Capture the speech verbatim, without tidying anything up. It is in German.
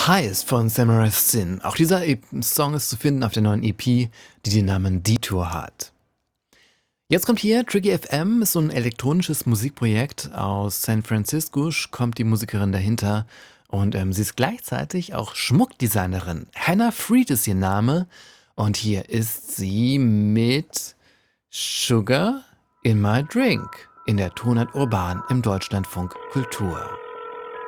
Highs von Samurai Sin. Auch dieser E- Song ist zu finden auf der neuen E P, die den Namen Detour hat. Jetzt kommt hier Tricky F M, ist so ein elektronisches Musikprojekt aus San Francisco, kommt die Musikerin dahinter und ähm, sie ist gleichzeitig auch Schmuckdesignerin. Hannah Freed ist ihr Name und hier ist sie mit Sugar in My Drink in der Tonart Urban im Deutschlandfunk Kultur.